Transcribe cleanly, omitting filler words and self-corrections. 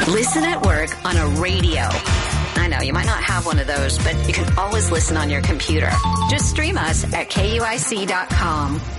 Listen at work on a radio. I know you might not have one of those, but you can always listen on your computer. Just stream us at KUIC.com.